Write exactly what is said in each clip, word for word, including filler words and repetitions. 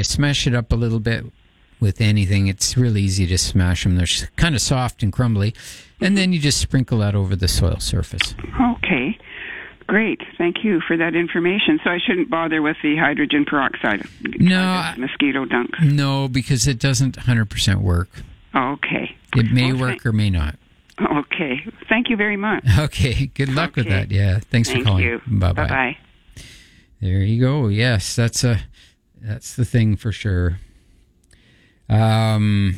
you smash it up a little bit with anything. It's really easy to smash them. They're kind of soft and crumbly. And then you just sprinkle that over the soil surface. Okay. Great. Thank you for that information. So I shouldn't bother with the hydrogen peroxide? No. Mosquito dunk? No, because it doesn't one hundred percent work. Okay. It may well, work th- or may not. Okay. Thank you very much. Okay. Good luck okay. with that. Yeah. Thanks Thank for calling. You. Bye-bye. Bye-bye. There you go. Yes, that's a that's the thing for sure. Um,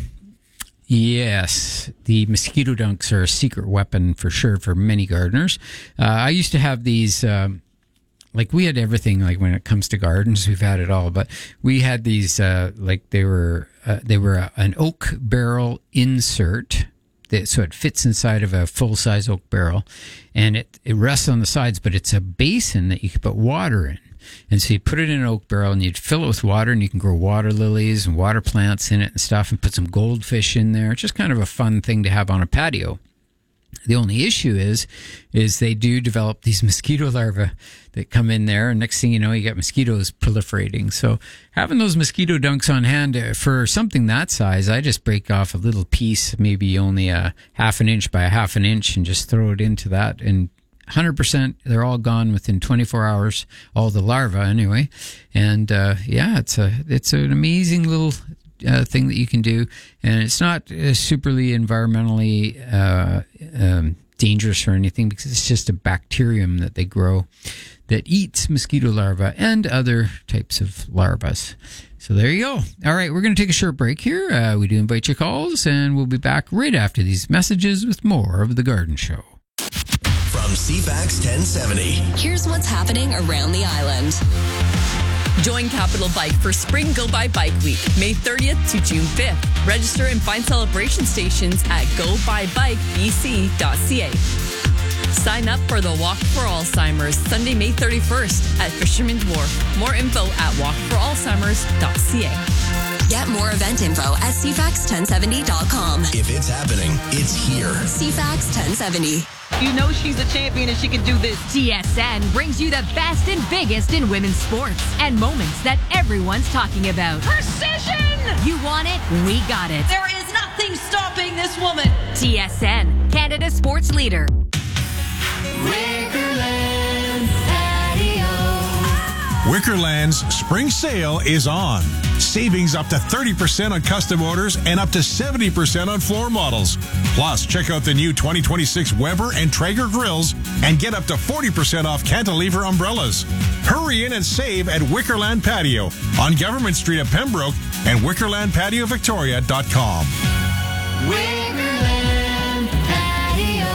yes, the mosquito dunks are a secret weapon for sure for many gardeners. Uh, I used to have these. Um, Like we had everything. Like when it comes to gardens, we've had it all. But we had these. Uh, like they were. Uh, they were a, an oak barrel insert. That, so it fits inside of a full size oak barrel, and it it rests on the sides. But it's a basin that you can put water in. And so you put it in an oak barrel, and you'd fill it with water, and you can grow water lilies and water plants in it and stuff, and put some goldfish in there. It's just kind of a fun thing to have on a patio. The only issue is, is they do develop these mosquito larvae that come in there, and next thing you know, you got mosquitoes proliferating. So having those mosquito dunks on hand for something that size, I just break off a little piece, maybe only a half an inch by a half an inch, and just throw it into that. And one hundred percent, they're all gone within twenty-four hours, all the larvae anyway. And uh, yeah, it's a it's an amazing little Uh, thing that you can do, and it's not uh, superly environmentally uh, um, dangerous or anything, because it's just a bacterium that they grow that eats mosquito larvae and other types of larvae. So there you go. All right, we're going to take a short break here. Uh, we do invite your calls, and we'll be back right after these messages with more of The Garden Show. From C FAX ten seventy. Here's what's happening around the island. Join Capital Bike for Spring Go By Bike Week, May thirtieth to June fifth. Register and find celebration stations at go by bike b c dot c a. Sign up for the Walk for Alzheimer's Sunday, May thirty-first at Fisherman's Wharf. More info at walk for alzheimers dot c a. Get more event info at c fax ten seventy dot com. If it's happening, it's here. C FAX ten seventy. You know she's a champion and she can do this. T S N brings you the best and biggest in women's sports and moments that everyone's talking about. Precision! You want it? We got it. There is nothing stopping this woman. T S N, Canada sports leader. Wickerland Patio. Wickerland's spring sale is on. Savings up to thirty percent on custom orders and up to seventy percent on floor models. Plus, check out the new twenty twenty-six Weber and Traeger grills and get up to forty percent off cantilever umbrellas. Hurry in and save at Wickerland Patio on Government Street at Pembroke and wickerland patio victoria dot com. Wickerland Patio.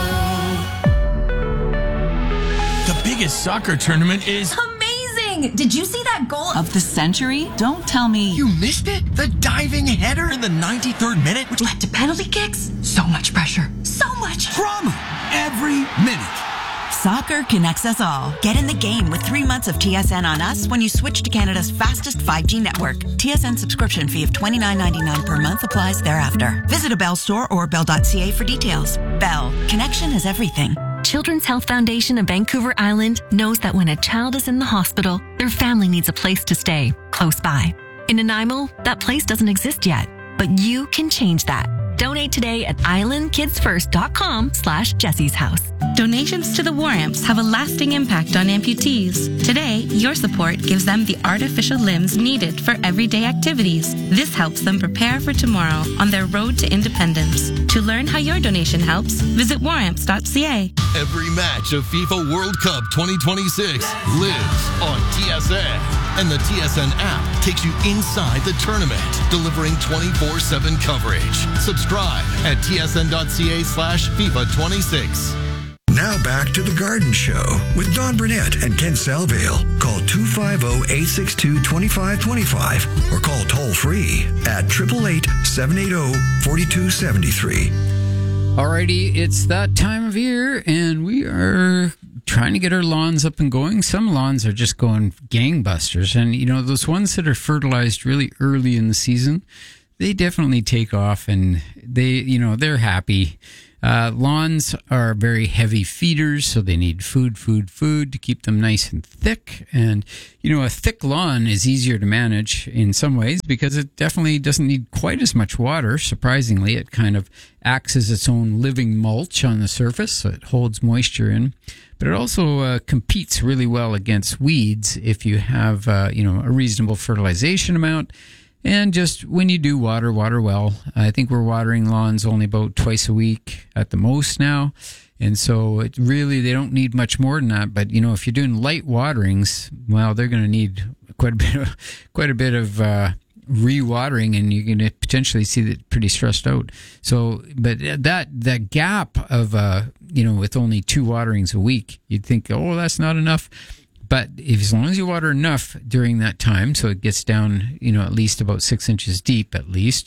The biggest soccer tournament is... Did you see that goal of the century? Don't tell me. You missed it? The diving header in the ninety-third minute, which led to penalty kicks? So much pressure. So much drama every minute. Soccer connects us all. Get in the game with three months of T S N on us when you switch to Canada's fastest five G network. T S N subscription fee of twenty-nine ninety-nine per month applies thereafter. Visit a Bell store or bell dot c a for details. Bell. Connection is everything. Children's Health Foundation of Vancouver Island knows that when a child is in the hospital, their family needs a place to stay, close by. In Nanaimo, that place doesn't exist yet, but you can change that. Donate today at island kids first dot com slash Jessie's House. Donations to the War Amps have a lasting impact on amputees. Today, your support gives them the artificial limbs needed for everyday activities. This helps them prepare for tomorrow on their road to independence. To learn how your donation helps, visit war amps dot c a. Every match of FIFA World Cup twenty twenty-six lives on T S N. And the T S N app takes you inside the tournament, delivering twenty-four seven coverage. Subscribe at t s n dot c a slash FIFA twenty-six. Now back to The Garden Show with Don Burnett and Ken Salvale. Call two five zero, eight six two, two five two five or call toll free at eight eight eight, seven eight zero, four two seven three. Alrighty, it's that time of year, and we are trying to get our lawns up and going. Some lawns are just going gangbusters, and you know, those ones that are fertilized really early in the season, they definitely take off, and they, you know, they're happy. Uh, lawns are very heavy feeders, so they need food, food, food to keep them nice and thick. And, you know, a thick lawn is easier to manage in some ways because it definitely doesn't need quite as much water. Surprisingly, it kind of acts as its own living mulch on the surface, so it holds moisture in. But it also uh, competes really well against weeds if you have, uh, you know, a reasonable fertilization amount. And just when you do water, water well. I think we're watering lawns only about twice a week at the most now. And so it really, they don't need much more than that. But, you know, if you're doing light waterings, well, they're going to need quite a bit of, quite a bit of uh, re-watering, and you're going to potentially see that pretty stressed out. So, but that, that gap of, uh, you know, with only two waterings a week, you'd think, oh, that's not enough. But if, as long as you water enough during that time, so it gets down, you know, at least about six inches deep, at least,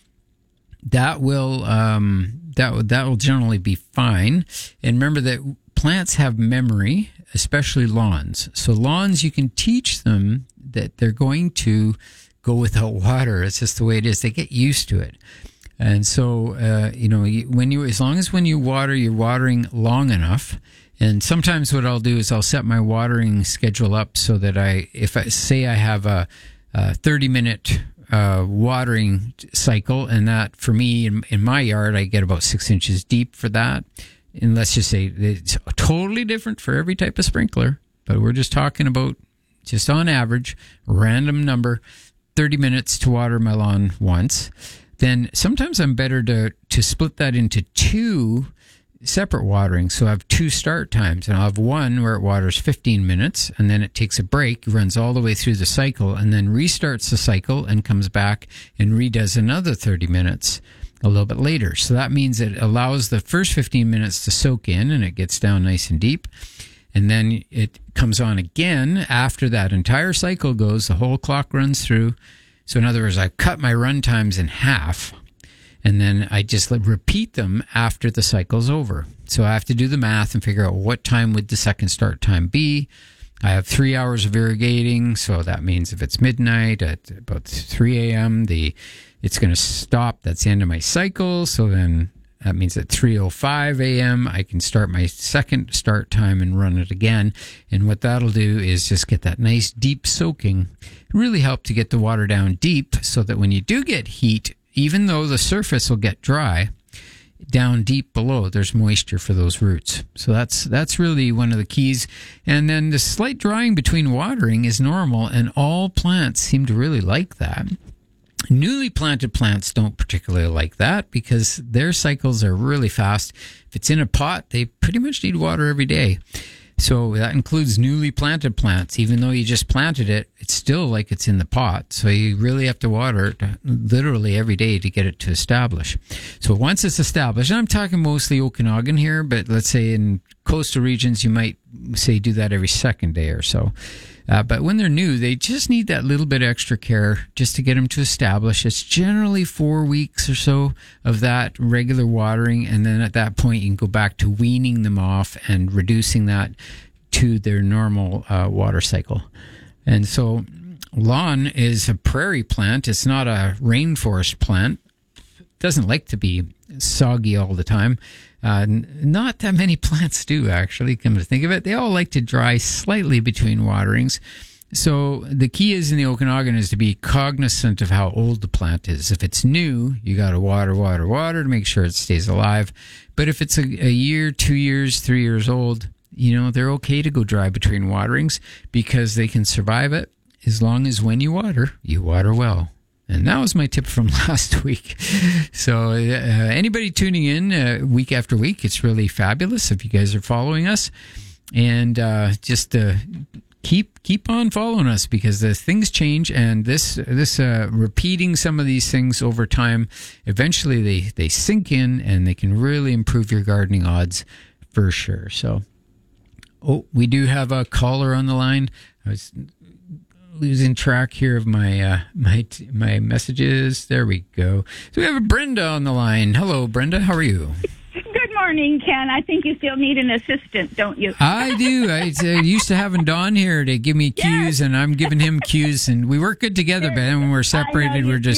that will um, that that will generally be fine. And remember that plants have memory, especially lawns. So lawns, you can teach them that they're going to go without water. It's just the way it is. They get used to it. And so, uh, you know, when you as long as when you water, you're watering long enough. And sometimes what I'll do is I'll set my watering schedule up so that I, if I say I have a, a thirty minute uh, watering cycle, and that for me in, in my yard, I get about six inches deep for that. And let's just say it's totally different for every type of sprinkler, but we're just talking about just on average, random number, thirty minutes to water my lawn once. Then sometimes I'm better to, to split that into two separate watering. So I have two start times, and I'll have one where it waters fifteen minutes, and then it takes a break, runs all the way through the cycle, and then restarts the cycle and comes back and redoes another thirty minutes a little bit later. So that means it allows the first fifteen minutes to soak in, and it gets down nice and deep. And then it comes on again after that entire cycle goes, the whole clock runs through. So in other words, I cut my run times in half. And then I just repeat them after the cycle's over. So I have to do the math and figure out what time would the second start time be. I have three hours of irrigating, so that means if it's midnight at about three a.m., the it's going to stop. That's the end of my cycle. So then that means at three oh five a.m., I can start my second start time and run it again. And what that'll do is just get that nice deep soaking. Really help to get the water down deep so that when you do get heat, even though the surface will get dry, down deep below, there's moisture for those roots. So that's that's really one of the keys. And then the slight drying between watering is normal, and all plants seem to really like that. Newly planted plants don't particularly like that because their cycles are really fast. If it's in a pot, they pretty much need water every day. So that includes newly planted plants. Even though you just planted it, it's still like it's in the pot. So you really have to water it literally every day to get it to establish. So once it's established, and I'm talking mostly Okanagan here, but let's say in coastal regions, you might say do that every second day or so. Uh, but when they're new, they just need that little bit extra care just to get them to establish. It's generally four weeks or so of that regular watering. And then at that point, you can go back to weaning them off and reducing that to their normal uh, water cycle. And so lawn is a prairie plant. It's not a rainforest plant. It doesn't like to be soggy all the time. Uh, not that many plants do, actually, come to think of it. They all like to dry slightly between waterings. So the key is in the Okanagan is to be cognizant of how old the plant is. If it's new, you got to water, water, water to make sure it stays alive. But if it's a, a year, two years, three years old, you know, they're okay to go dry between waterings because they can survive it as long as when you water, you water well. And that was my tip from last week. So uh, anybody tuning in uh, week after week, it's really fabulous if you guys are following us. And uh, just uh, keep keep on following us because the things change. And this this uh, repeating some of these things over time, eventually they, they sink in and they can really improve your gardening odds for sure. So, oh, we do have a caller on the line. I was losing track here of my uh, my my messages. There we go. So we have a Brenda on the line. Hello, Brenda. How are you? Good morning, Ken. I think you still need an assistant, don't you? I do. I uh, used to having Don here to give me cues, yes. And I'm giving him cues, and we work good together. But then when we're separated, we're just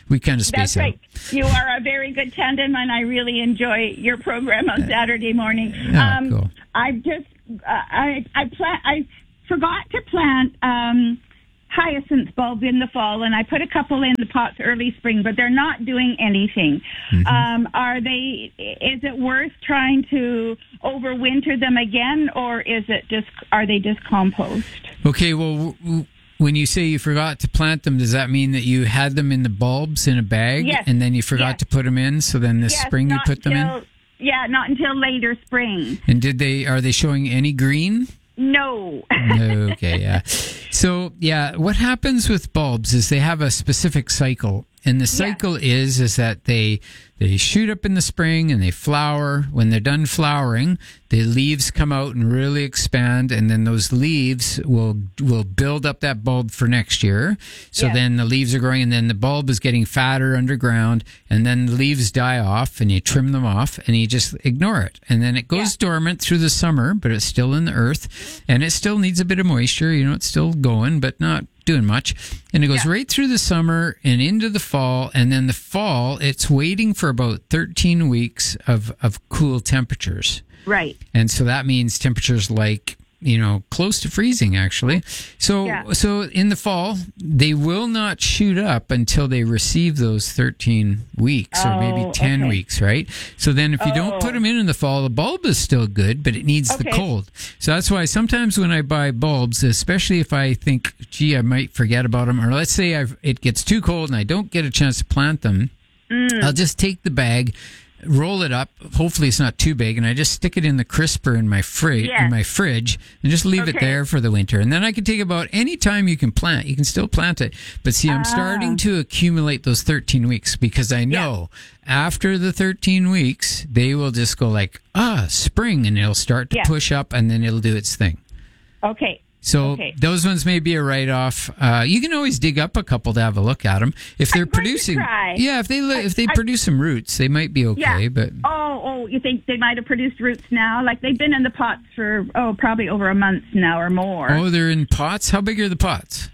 we kind of space That's right. You are a very good tandem, and I really enjoy your program on Saturday morning. Oh, um, cool. I just uh, I I plant I forgot to plant um, hyacinth bulb in the fall, and I put a couple in the pots early spring, but they're not doing anything. Mm-hmm. Um, are they? Is it worth trying to overwinter them again, or is it just are they just compost? Okay, well. W- w- When you say you forgot to plant them, does that mean that you had them in the bulbs in a bag Yes. and then you forgot Yes. to put them in? So then this Yes, spring you not put them until, in? Yeah, not until later spring. And did they, are they showing any green? No. No, okay, yeah. So, yeah, what happens with bulbs is they have a specific cycle. And the cycle is is that they they shoot up in the spring and they flower. When they're done flowering, the leaves come out and really expand, and then those leaves will will build up that bulb for next year. So Yes. then the leaves are growing, and then the bulb is getting fatter underground, and then the leaves die off, and you trim them off, and you just ignore it. And then it goes dormant through the summer, but it's still in the earth, and it still needs a bit of moisture. You know, it's still going, but not doing much. And it goes Yeah. right through the summer and into the fall. And then the fall, it's waiting for about thirteen weeks of, of cool temperatures. Right. And so that means temperatures like, you know, close to freezing, actually. So, Yeah. so in the fall, they will not shoot up until they receive those thirteen weeks or maybe Oh, ten okay. weeks, right? So then if you don't Oh. put them in in the fall, the bulb is still good, but it needs the Okay. cold. So that's why sometimes when I buy bulbs, especially if I think, gee, I might forget about them, or let's say I've, it gets too cold and I don't get a chance to plant them, Mm. I'll just take the bag, roll it up. Hopefully it's not too big, and I just stick it in the crisper in my fridge, Yes. in my fridge, and just leave it Okay. there for the winter. And then I can take about any time you can plant. You can still plant it, but see, I'm Ah. starting to accumulate those thirteen weeks because I know after the thirteen weeks they will just go like ah spring, and it'll start to Yeah. push up, and then it'll do its thing. Okay. So Okay. those ones may be a write-off. Uh, you can always dig up a couple to have a look at them if they're I'm going to producing. try. Yeah, if they li- if they I- produce some roots, they might be okay. Yeah. But Oh, oh, you think they might have produced roots now? Like they've been in the pots for, oh, probably over a month now or more. oh, they're in pots. How big are the pots?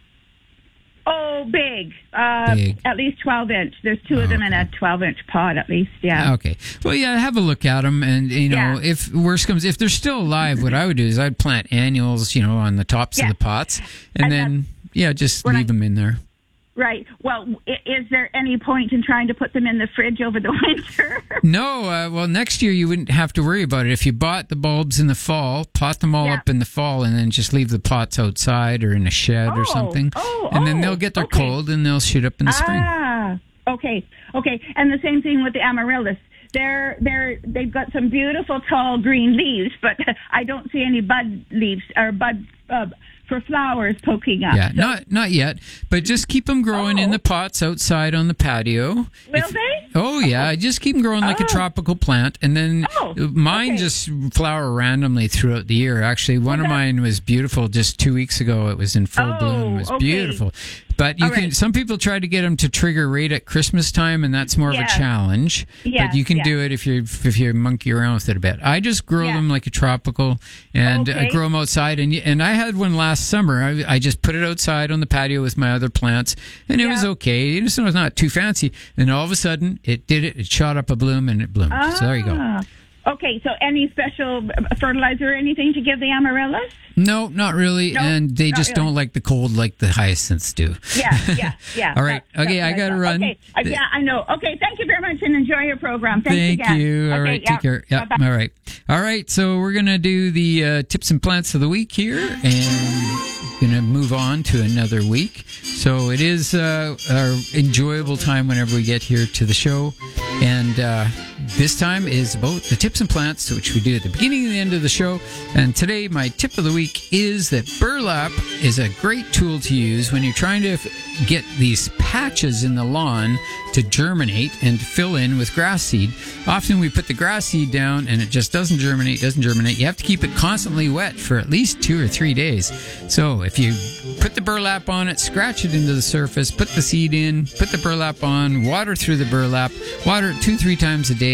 Oh, big. Uh, Big. At least twelve inch. There's two of them in a twelve inch pot at least, yeah. Okay. Well, yeah, have a look at them, and you know, Yeah. if worse comes, if they're still alive, what I would do is I'd plant annuals, you know, on the tops Yeah. of the pots, and, And then yeah, just when leave I- them in there. Right. Well, i- is there any point in trying to put them in the fridge over the winter? No, uh, well, next year you wouldn't have to worry about it. If you bought the bulbs in the fall, pot them all Yeah. up in the fall, and then just leave the pots outside or in a shed or Oh, something. oh, and then oh, they'll get their okay. cold and they'll shoot up in the spring. Ah, okay, okay. And the same thing with the amaryllis. They're they're they've got some beautiful tall green leaves, but I don't see any bud leaves or bud uh, for flowers poking up. Yeah, So- not not yet, but just keep them growing in the pots outside on the patio. Will If- they? Oh yeah, just keep them growing like a Oh. tropical plant, and then Oh, mine okay. just flower randomly throughout the year. Actually, one of that- mine was beautiful just two weeks ago. It was in full Oh, bloom. It was okay. beautiful. But you All can. right. Some people try to get them to trigger right at Christmas time, and that's more of Yeah. a challenge. Yes, but you can yes. do it if you if you monkey around with it a bit. I just grow Yeah. them like a tropical, and I Okay. grow them outside. And and I had one last summer. I, I just put it outside on the patio with my other plants, and it was Yeah. okay. It was not too fancy. And all of a sudden, it did it. It shot up a bloom, and it bloomed. So there you go. Ah. Okay, so any special fertilizer or anything to give the amaryllis? No, not really. No, and they not just really. don't like the cold like the hyacinths do. Yeah, yeah, yeah. All right. That's- Okay, that's I what gotta thought. run. Okay, uh, yeah, I know. Okay, thank you very much and enjoy your program. Thanks Thank again. you. All Okay, right. yeah. Take care. Yeah. Bye-bye. All right. All right. So we're going to do the uh, tips and plants of the week here, and going to move on to another week. So it is uh, our enjoyable time whenever we get here to the show. And uh, this time is about the tips and plants, which we do at the beginning and the end of the show. And today, my tip of the week is that burlap is a great tool to use when you're trying to f- get these patches in the lawn to germinate and to fill in with grass seed. Often we put the grass seed down and it just doesn't germinate, doesn't germinate. You have to keep it constantly wet for at least two or three days. So if you put the burlap on it, scratch it into the surface, put the seed in, put the burlap on, water through the burlap, water it two, three times a day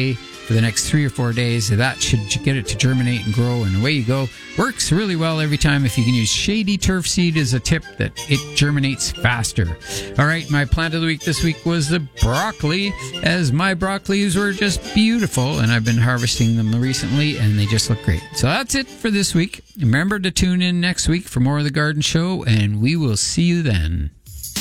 for the next three or four days. That should get it to germinate and grow, and away you go. Works really well every time. If you can use Shady Turf Seed as a tip, that it germinates faster. All right, my plant of the week this week was the broccoli, as my broccolis were just beautiful, and I've been harvesting them recently, and they just look great. So that's it for this week. Remember to tune in next week for more of The Garden Show, and we will see you then.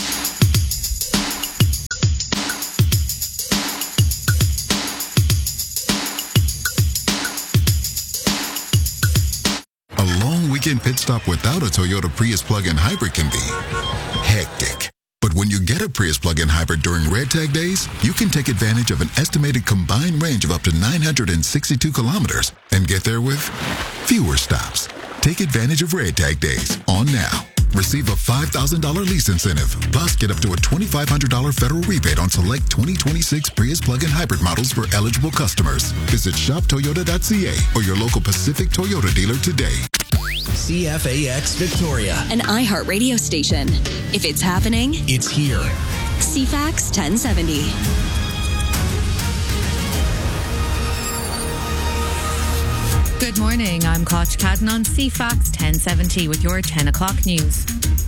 A long weekend pit stop without a Toyota Prius plug-in hybrid can be hectic. But when you get a Prius plug-in hybrid during Red Tag days, you can take advantage of an estimated combined range of up to nine hundred sixty-two kilometers and get there with fewer stops. Take advantage of Red Tag days on now. Receive a five thousand dollars lease incentive, plus get up to a twenty-five hundred dollars federal rebate on select twenty twenty-six Prius plug-in hybrid models for eligible customers. Visit shop toyota dot c a or your local Pacific Toyota dealer today. C F A X Victoria, an iHeart radio station. If it's happening, it's here. C FAX ten seventy. Good morning, I'm Koch Cadden on C FAX ten seventy with your ten o'clock news.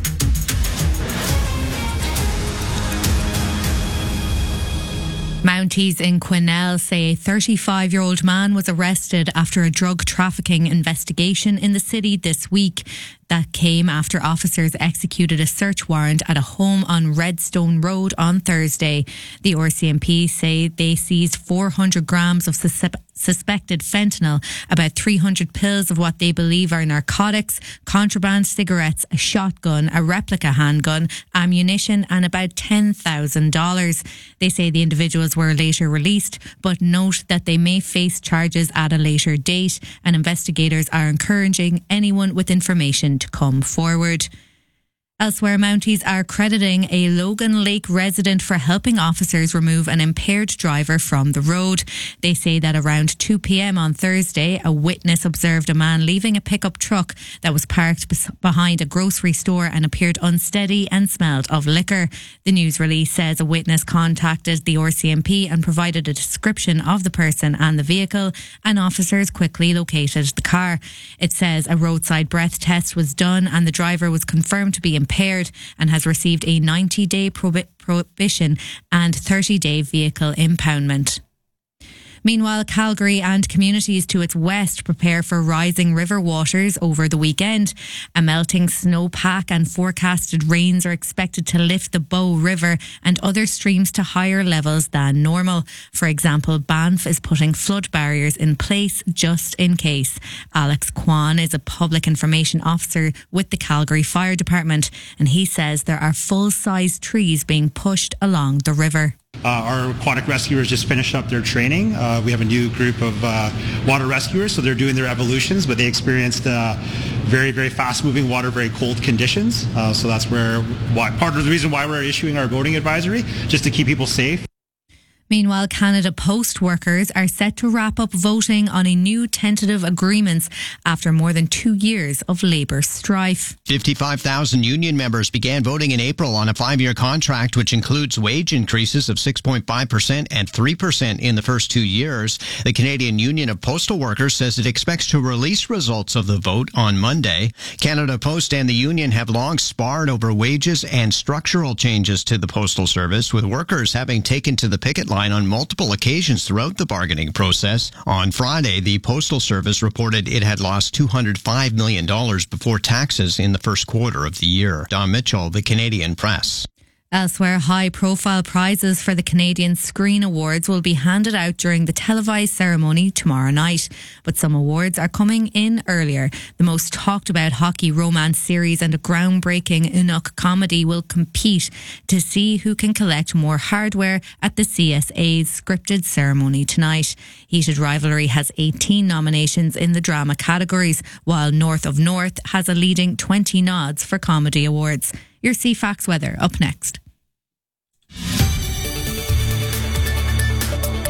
Mounties in Quesnel say a thirty-five-year-old man was arrested after a drug trafficking investigation in the city this week. That came after officers executed a search warrant at a home on Redstone Road on Thursday. The R C M P say they seized four hundred grams of sus- suspected fentanyl, about three hundred pills of what they believe are narcotics, contraband cigarettes, a shotgun, a replica handgun, ammunition, and about ten thousand dollars. They say the individuals were later released, but note that they may face charges at a later date, and investigators are encouraging anyone with information to come forward. Elsewhere, Mounties are crediting a Logan Lake resident for helping officers remove an impaired driver from the road. They say that around two p.m. on Thursday, a witness observed a man leaving a pickup truck that was parked bes- behind a grocery store and appeared unsteady and smelled of liquor. The news release says a witness contacted the R C M P and provided a description of the person and the vehicle, and officers quickly located the car. It says a roadside breath test was done and the driver was confirmed to be impaired. impaired and has received a ninety-day probi- prohibition and thirty-day vehicle impoundment. Meanwhile, Calgary and communities to its west prepare for rising river waters over the weekend. A melting snowpack and forecasted rains are expected to lift the Bow River and other streams to higher levels than normal. For example, Banff is putting flood barriers in place just in case. Alex Kwan is a public information officer with the Calgary Fire Department, and he says there are full-size trees being pushed along the river. Uh, our aquatic rescuers just finished up their training. Uh, we have a new group of uh, water rescuers, so they're doing their evolutions, but they experienced uh, very, very fast-moving water, very cold conditions. Uh, so that's where why, part of the reason why we're issuing our boating advisory, just to keep people safe. Meanwhile, Canada Post workers are set to wrap up voting on a new tentative agreements after more than two years of labour strife. fifty-five thousand union members began voting in April on a five-year contract, which includes wage increases of six point five percent and three percent in the first two years. The Canadian Union of Postal Workers says it expects to release results of the vote on Monday. Canada Post and the union have long sparred over wages and structural changes to the Postal Service, with workers having taken to the picket line on multiple occasions throughout the bargaining process. On Friday, the Postal Service reported it had lost two hundred five million dollars before taxes in the first quarter of the year. Don Mitchell, The Canadian Press. Elsewhere, high-profile prizes for the Canadian Screen Awards will be handed out during the televised ceremony tomorrow night. But some awards are coming in earlier. The most talked-about hockey romance series and a groundbreaking Inuk comedy will compete to see who can collect more hardware at the C S A's scripted ceremony tonight. Heated Rivalry has eighteen nominations in the drama categories, while North of North has a leading twenty nods for comedy awards. Your C FAX weather up next.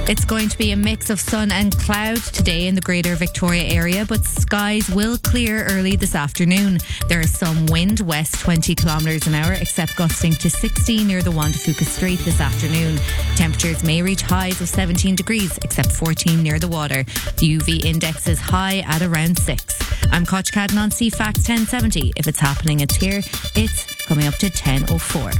It's going to be a mix of sun and cloud today in the greater Victoria area, but skies will clear early this afternoon. There is some wind, west twenty kilometres an hour, except gusting to sixty near the Juan de Fuca Strait this afternoon. Temperatures may reach highs of seventeen degrees, except fourteen near the water. The U V index is high at around six. I'm Koch Cadden on C FAX ten seventy. If it's happening, it's here. It's coming up to ten oh four.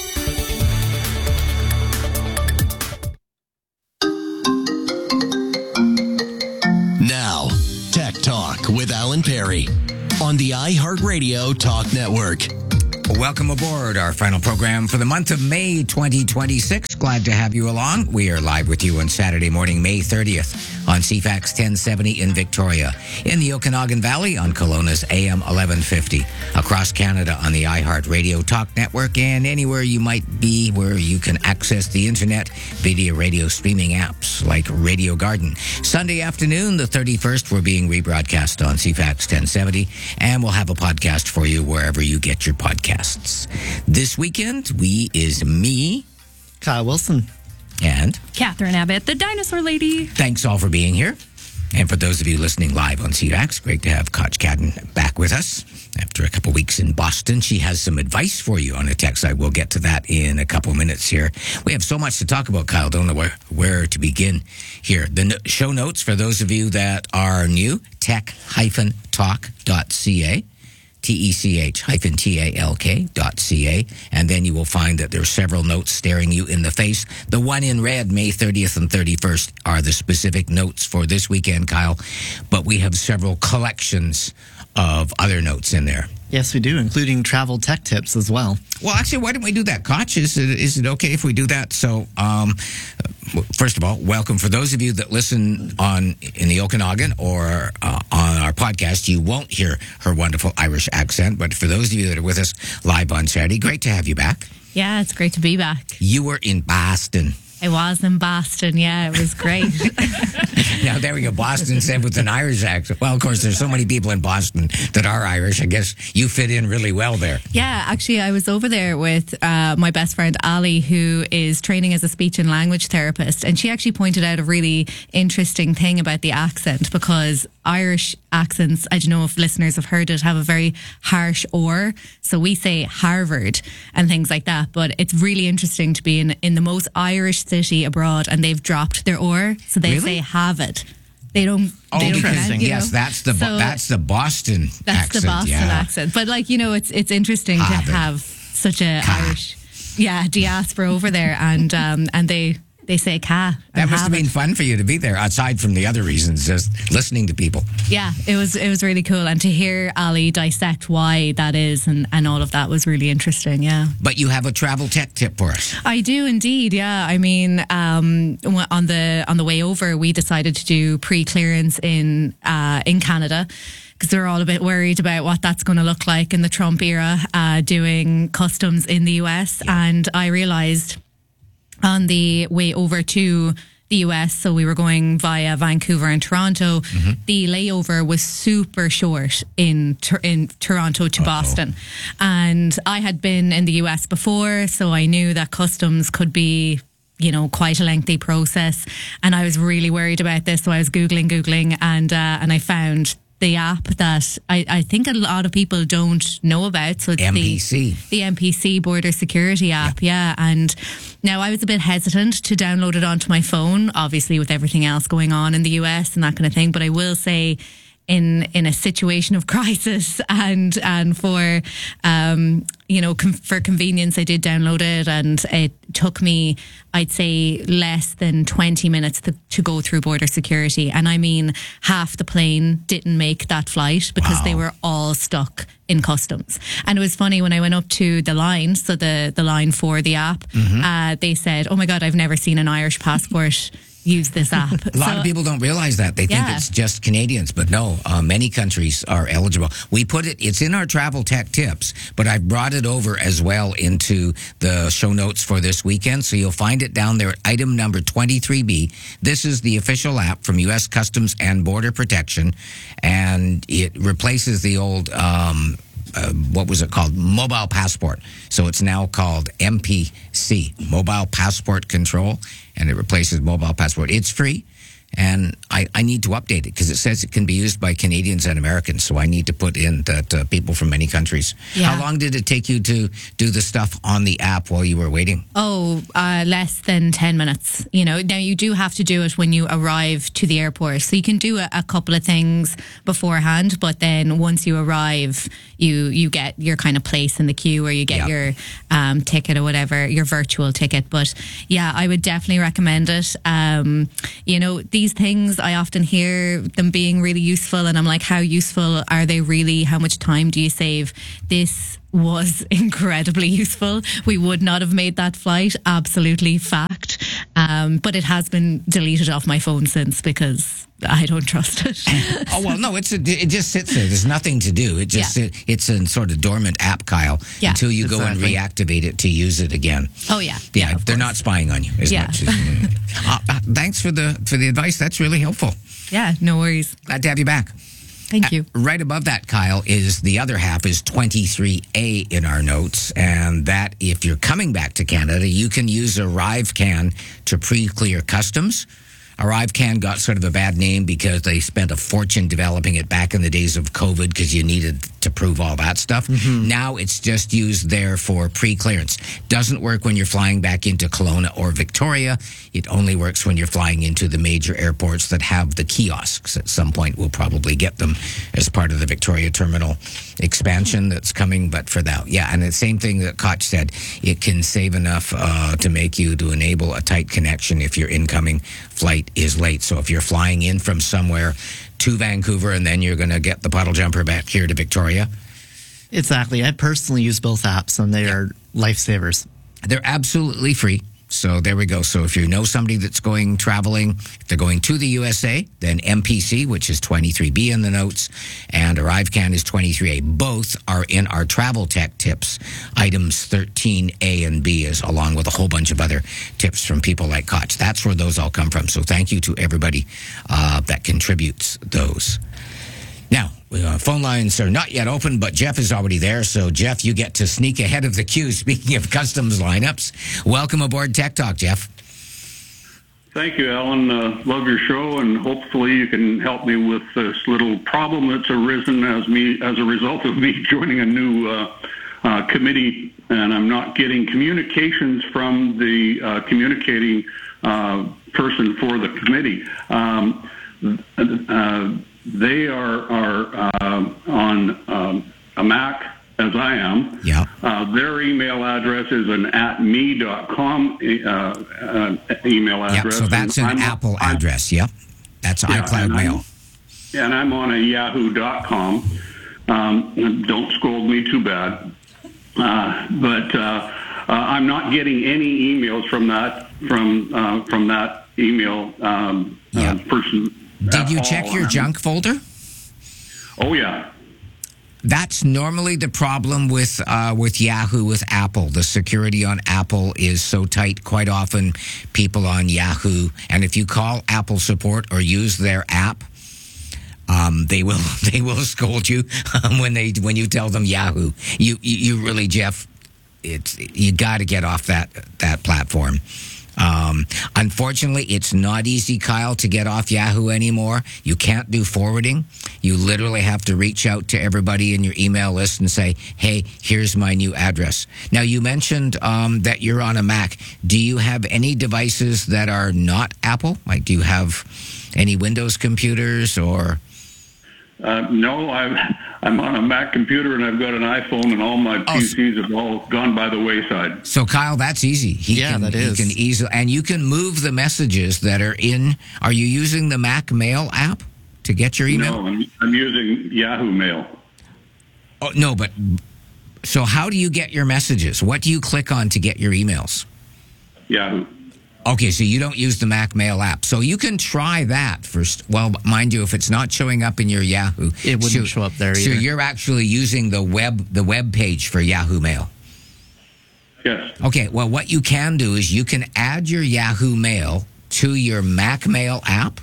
Now, Tech Talk with Alan Perry on the iHeartRadio Talk Network. Welcome aboard our final program for the month of May twenty twenty-six. Glad to have you along. We are live with you on Saturday morning, May thirtieth on C FAX ten seventy in Victoria, in the Okanagan Valley on Kelowna's A M eleven fifty, across Canada on the iHeartRadio Talk Network, and anywhere you might be where you can access the internet, video radio streaming apps like Radio Garden. Sunday afternoon, the thirty-first, we're being rebroadcast on C FAX ten seventy, and we'll have a podcast for you wherever you get your podcasts. This weekend, we is me, Kyle Wilson, and Catherine Abbott, the dinosaur lady. Thanks all for being here. And for those of you listening live on C FAX, great to have Koch Cadden back with us after a couple weeks in Boston. She has some advice for you on a text. I will get to that in a couple minutes here. We have so much to talk about, Kyle. Don't know where, where to begin here. The no- show notes for those of you that are new, tech dash talk dot c a. T E C H hyphen T A L K dot C A, and then you will find that there are several notes staring you in the face. The one in red, May thirtieth and thirty-first, are the specific notes for this weekend, Kyle, but we have several collections of other notes in there. Yes, we do, including travel tech tips as well. Well, actually, why don't we do that, Koch? Is it, is it okay if we do that? So, um, first of all, welcome. For those of you that listen on in the Okanagan or uh, on our podcast, you won't hear her wonderful Irish accent. But for those of you that are with us live on Saturday, great to have you back. Yeah, it's great to be back. You were in Boston. I was in Boston, yeah, it was great. Now, there we go. Boston said with an Irish accent. Well, of course, there's so many people in Boston that are Irish. I guess you fit in really well there. Yeah, actually, I was over there with uh, my best friend, Ali, who is training as a speech and language therapist. And she actually pointed out a really interesting thing about the accent, because Irish accents, I don't know if listeners have heard it, have a very harsh or. So we say Harvard and things like that. But it's really interesting to be in, in the most Irish city abroad, and they've dropped their or, so they really? say Harvard. They don't. Oh, they don't interesting. you know? Yes, that's the so that's the Boston that's accent. the Boston yeah. accent. But like you know, it's it's interesting Harvard. to have such a Ka. Irish, yeah, diaspora over there, and um and they. They say "ka." That must have been fun for you to be there, aside from the other reasons, just listening to people. Yeah, it was it was really cool, and to hear Ali dissect why that is and, and all of that was really interesting. Yeah. But you have a travel tech tip for us. I do indeed. Yeah, I mean, um, on the on the way over, we decided to do pre-clearance in uh, in Canada, because they're all a bit worried about what that's going to look like in the Trump era, uh, doing customs in the U S. Yeah. And I realised on the way over to the U S, so we were going via Vancouver and Toronto, mm-hmm. the layover was super short in in Toronto to Uh-oh. Boston. And I had been in the U S before, so I knew that customs could be, you know, quite a lengthy process. And I was really worried about this, so I was Googling, Googling, and uh, and I found the app that I, I think a lot of people don't know about. So it's M P C. The, the M P C Border Security app, yeah. yeah. And now I was a bit hesitant to download it onto my phone, obviously with everything else going on in the U S and that kind of thing. But I will say, in in a situation of crisis and and for um you know com- for convenience, I did download it, and it took me, I'd say, less than twenty minutes to, to go through border security. And I mean, half the plane didn't make that flight because wow. they were all stuck in customs. And it was funny, when I went up to the line, so the the line for the app, mm-hmm. uh, they said, "Oh my God, I've never seen an Irish passport use this app." A lot so, of people don't realize that. They think yeah. it's just Canadians, but no, uh, many countries are eligible. We put it, it's in our travel tech tips, but I've brought it over as well into the show notes for this weekend. So you'll find it down there at item number twenty-three B. This is the official app from U S Customs and Border Protection, and it replaces the old um, uh, what was it called? Mobile Passport. So it's now called M P C, Mobile Passport Control, and it replaces Mobile Passport. It's free. And I, I need to update it because it says it can be used by Canadians and Americans. So I need to put in that uh, people from many countries. Yeah. How long did it take you to do the stuff on the app while you were waiting? Oh, uh, less than ten minutes. You know, now you do have to do it when you arrive to the airport. So you can do a, a couple of things beforehand, but then once you arrive, you, you get your kind of place in the queue, or you get Yeah. your um, ticket or whatever, your virtual ticket. But yeah, I would definitely recommend it. Um, you know, these things, I often hear them being really useful, and I'm like, how useful are they really? How much time do you save? This was incredibly useful. We would not have made that flight, absolutely fact. Um, but it has been deleted off my phone since because I don't trust it. Oh, well, no, it's a, it just sits there. There's nothing to do. It just Yeah. it, it's a sort of dormant app, Kyle, Yeah, until you go exactly. and reactivate it to use it again. Oh, yeah. Yeah, they're not spying on you as Yeah. much. As, uh, uh, thanks for the for the advice. That's really helpful. Yeah, no worries. Glad to have you back. Thank you. Uh, right above that, Kyle, is the other half is twenty-three A in our notes. And that if you're coming back to Canada, you can use ArriveCan to pre-clear customs. ArriveCan got sort of a bad name because they spent a fortune developing it back in the days of COVID because you needed to prove all that stuff. Mm-hmm. Now it's just used there for pre-clearance. Doesn't work when you're flying back into Kelowna or Victoria. It only works when you're flying into the major airports that have the kiosks. At some point, we'll probably get them as part of the Victoria Terminal expansion that's coming. But for that, yeah, and the same thing that Koch said, it can save enough uh, to make you to enable a tight connection if your incoming flight is late. So if you're flying in from somewhere to Vancouver and then you're going to get the puddle jumper back here to Victoria. Exactly. I personally use both apps, and they yeah. are lifesavers. They're absolutely free. So there we go. So if you know somebody that's going traveling, if they're going to the U S A, then M P C, which is twenty-three B in the notes, and ArriveCan is twenty-three A. Both are in our travel tech tips, items thirteen A and B, is along with a whole bunch of other tips from people like Koch. That's where those all come from. So thank you to everybody uh, that contributes those. Now, uh, phone lines are not yet open, but Jeff is already there. So, Jeff, you get to sneak ahead of the queue. Speaking of customs lineups, welcome aboard Tech Talk, Jeff. Thank you, Alan. Uh, love your show, and hopefully you can help me with this little problem that's arisen as me as a result of me joining a new uh, uh, committee, and I'm not getting communications from the uh, communicating uh, person for the committee. Um, uh, They are are uh, on um, a Mac, as I am. Yeah. Uh, their email address is an at me dot com uh, uh, email address. Yep, so that's an I'm, Apple I'm, address, yep. That's yeah, iCloud and Mail. I'm, and I'm on a yahoo dot com. Um, don't scold me too bad. Uh, but uh, uh, I'm not getting any emails from that from uh, from that email um, yep. uh, person. Did you check your junk folder? Oh, yeah. That's normally the problem with uh, with Yahoo, with Apple. The security on Apple is so tight. Quite often, people on Yahoo, and if you call Apple support or use their app, um, they will they will scold you when they when you tell them Yahoo. You you, you really, Jeff, it's you got to get off that that platform. Um, unfortunately, it's not easy, Kyle, to get off Yahoo anymore. You can't do forwarding. You literally have to reach out to everybody in your email list and say, hey, here's my new address. Now, you mentioned um, that you're on a Mac. Do you have any devices that are not Apple? Like, do you have any Windows computers or... Uh, no, I'm, I'm on a Mac computer and I've got an iPhone, and all my P Cs have all gone by the wayside. So, Kyle, that's easy. He yeah, can, that is. He can easily, and you can move the messages that are in. Are you using the Mac Mail app to get your email? No, I'm, I'm using Yahoo Mail. Oh, no, but so how do you get your messages? What do you click on to get your emails? Yahoo. Okay, so you don't use the Mac Mail app. So you can try that first. Well, mind you, if it's not showing up in your Yahoo, it wouldn't so, show up there so either. you're actually using the web the web page for Yahoo Mail. Yes. Okay, well, what you can do is you can add your Yahoo Mail to your Mac Mail app.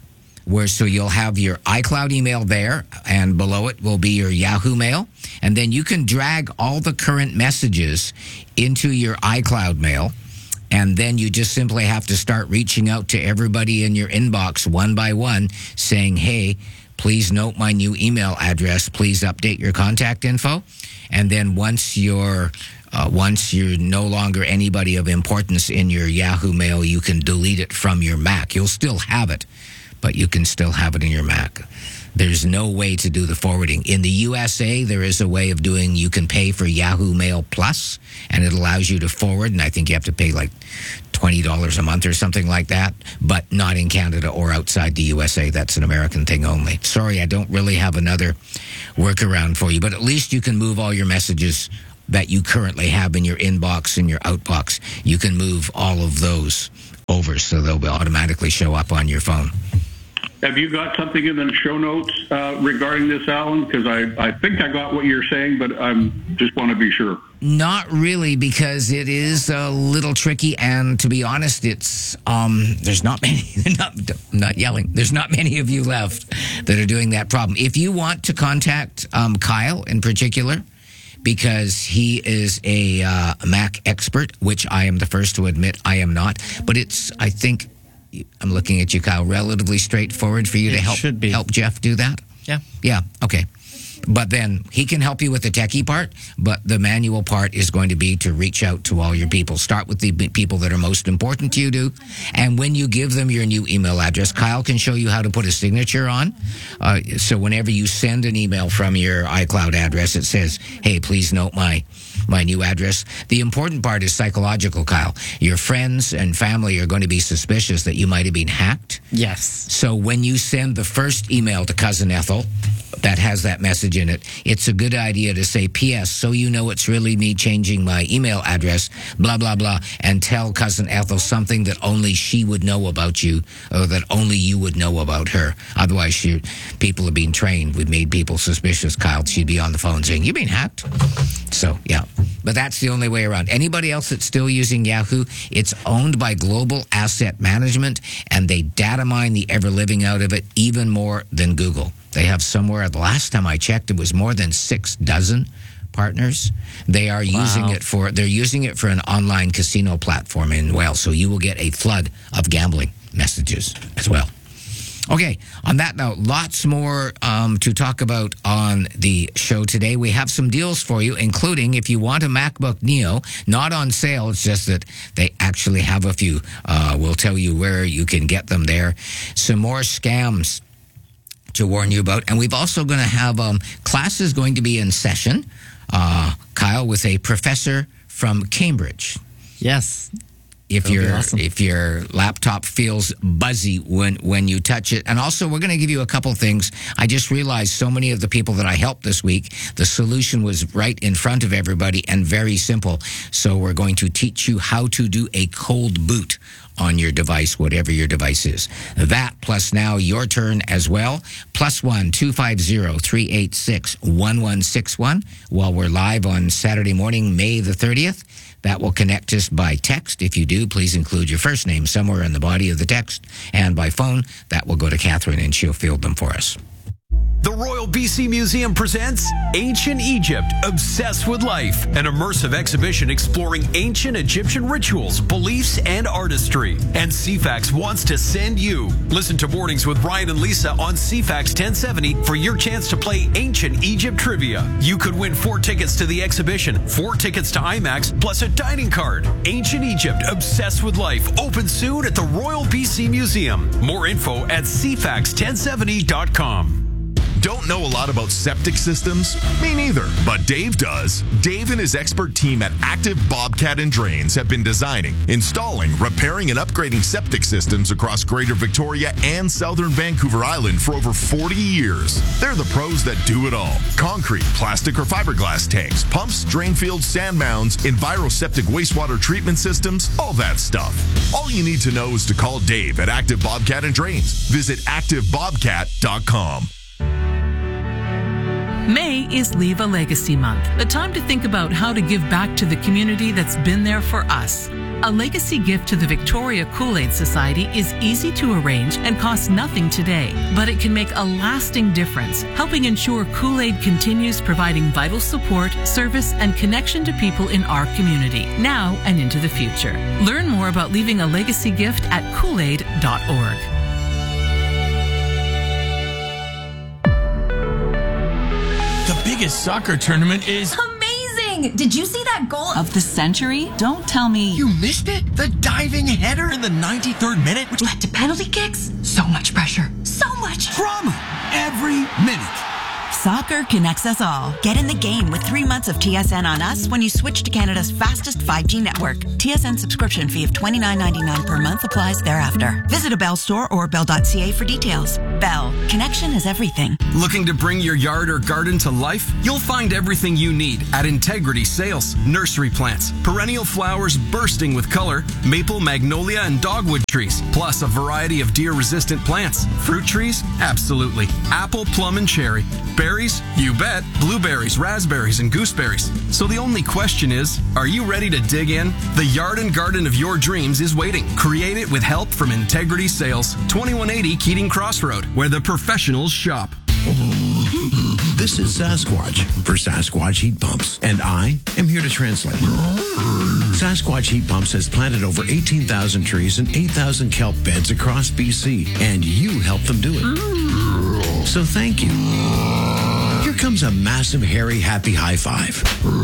where so you'll have your iCloud email there, and below it will be your Yahoo Mail. And then you can drag all the current messages into your iCloud Mail. And then you just simply have to start reaching out to everybody in your inbox one by one saying, hey, please note my new email address. Please update your contact info. And then once you're uh, once you're no longer anybody of importance in your Yahoo Mail, you can delete it from your Mac. You'll still have it, but you can still have it in your Mac. There's no way to do the forwarding. In the U S A, there is a way of doing, you can pay for Yahoo Mail Plus, and it allows you to forward, and I think you have to pay like twenty dollars a month or something like that, but not in Canada or outside the U S A. That's an American thing only. Sorry, I don't really have another workaround for you, but at least you can move all your messages that you currently have in your inbox and your outbox. You can move all of those over so they'll automatically show up on your phone. Have you got something in the show notes uh, regarding this, Alan? Because I, I think I got what you're saying, but I just want to be sure. Not really, because it is a little tricky, and to be honest, it's um, there's not many. Not, not yelling. There's not many of you left that are doing that problem. If you want to contact um, Kyle in particular, because he is a uh, Mac expert, which I am the first to admit I am not, but it's I think. I'm looking at you, Kyle. Relatively straightforward for you It to help should be. help Jeff do that? Yeah. Yeah, okay. But then he can help you with the techie part, but the manual part is going to be to reach out to all your people. Start with the b- people that are most important to you, do. And when you give them your new email address, Kyle can show you how to put a signature on. Uh, so whenever you send an email from your iCloud address, it says, hey, please note my my new address. The important part is psychological, Kyle. Your friends and family are going to be suspicious that you might have been hacked. Yes. So when you send the first email to Cousin Ethel that has that message in it, it's a good idea to say, P S, so you know it's really me changing my email address, blah, blah, blah, and tell Cousin Ethel something that only she would know about you, or that only you would know about her. Otherwise, she, people have been trained. We've made people suspicious, Kyle. She'd be on the phone saying, you've been hacked. So, yeah. But that's the only way around. Anybody else that's still using Yahoo, it's owned by Global Asset Management, and they data mine the ever-living out of it even more than Google. They have somewhere, the last time I checked, it was more than six dozen partners. They are Wow. using it for, they're using it for an online casino platform in Wales. So you will get a flood of gambling messages as well. Okay, on that note, lots more um, to talk about on the show today. We have some deals for you, including if you want a MacBook Neo, not on sale, it's just that they actually have a few. Uh, we'll tell you where you can get them there. Some more scams to warn you about. And we've also going to have um, classes going to be in session, uh, Kyle, with a professor from Cambridge. Yes. If That'll be your awesome. if your laptop feels buzzy when when you touch it. And also, we're going to give you a couple things. I just realized so many of the people that I helped this week, the solution was right in front of everybody and very simple. So we're going to teach you how to do a cold boot on your device, whatever your device is. That plus now your turn as well. Plus one, two five zero, three eight six, one one six one while we're live on Saturday morning, May the thirtieth. That will connect us by text. If you do, please include your first name somewhere in the body of the text. And by phone, that will go to Catherine and she'll field them for us. The Royal B C Museum presents Ancient Egypt, Obsessed with Life, an immersive exhibition exploring ancient Egyptian rituals, beliefs, and artistry. And C FAX wants to send you. Listen to Mornings with Brian and Lisa on C FAX ten seventy for your chance to play Ancient Egypt Trivia. You could win four tickets to the exhibition, four tickets to IMAX, plus a dining card. Ancient Egypt, Obsessed with Life, open soon at the Royal B C Museum. More info at c fax ten seventy dot com. Don't know a lot about septic systems? Me neither, but Dave does. Dave and his expert team at Active Bobcat and Drains have been designing, installing, repairing, and upgrading septic systems across Greater Victoria and Southern Vancouver Island for over forty years. They're the pros that do it all. Concrete, plastic, or fiberglass tanks, pumps, drain fields, sand mounds, enviroseptic wastewater treatment systems, all that stuff. All you need to know is to call Dave at Active Bobcat and Drains. Visit active bobcat dot com. May is Leave a Legacy Month, a time to think about how to give back to the community that's been there for us. A legacy gift to the Victoria Kool-Aid Society is easy to arrange and costs nothing today, but it can make a lasting difference, helping ensure Kool-Aid continues providing vital support, service, and connection to people in our community, now and into the future. Learn more about leaving a legacy gift at kool aid dot org. The biggest soccer tournament is... Amazing! Did you see that goal of the century? Don't tell me. You missed it? The diving header in the ninety-third minute, which led to penalty kicks? So much pressure. So much drama every minute. Soccer connects us all. Get in the game with three months of T S N on us when you switch to Canada's fastest five G network. T S N subscription fee of twenty-nine ninety-nine per month applies thereafter. Visit a Bell store or bell dot c a for details. Bell. Connection is everything. Looking to bring your yard or garden to life? You'll find everything you need at Integrity Sales. Nursery plants, perennial flowers bursting with color, maple, magnolia, and dogwood trees, plus a variety of deer-resistant plants. Fruit trees? Absolutely. Apple, plum, and cherry. Berries? You bet. Blueberries, raspberries, and gooseberries. So the only question is, are you ready to dig in? The yard and garden of your dreams is waiting. Create it with help from Integrity Sales. twenty-one eighty Keating Crossroad, where the professionals shop. This is Sasquatch for Sasquatch Heat Pumps, and I am here to translate. Sasquatch Heat Pumps has planted over eighteen thousand trees and eight thousand kelp beds across B C, and you helped them do it. So thank you. Here comes a massive, hairy, happy high five.